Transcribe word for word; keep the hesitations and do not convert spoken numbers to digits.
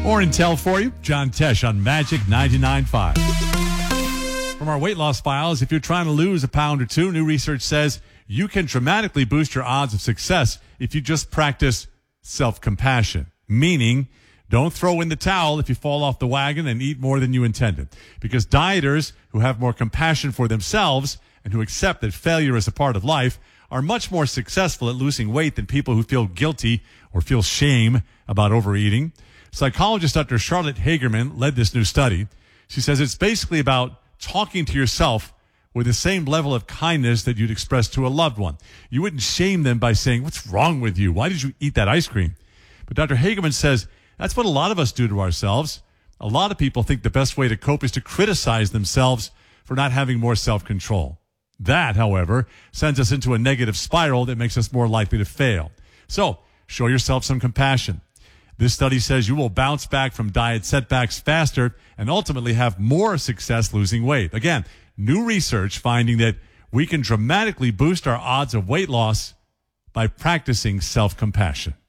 More intel for you. John Tesh on Magic ninety-nine point five. From our weight loss files, if you're trying to lose a pound or two, new research says you can dramatically boost your odds of success if you just practice self-compassion. Meaning, don't throw in the towel if you fall off the wagon and eat more than you intended. Because dieters who have more compassion for themselves and who accept that failure is a part of life are much more successful at losing weight than people who feel guilty or feel shame about overeating. Psychologist Doctor Charlotte Hagerman led this new study. She says it's basically about talking to yourself with the same level of kindness that you'd express to a loved one. You wouldn't shame them by saying, "What's wrong with you? Why did you eat that ice cream?" But Doctor Hagerman says that's what a lot of us do to ourselves. A lot of people think the best way to cope is to criticize themselves for not having more self-control. That, however, sends us into a negative spiral that makes us more likely to fail. So, show yourself some compassion. This study says you will bounce back from diet setbacks faster and ultimately have more success losing weight. Again, new research finding that we can dramatically boost our odds of weight loss by practicing self-compassion.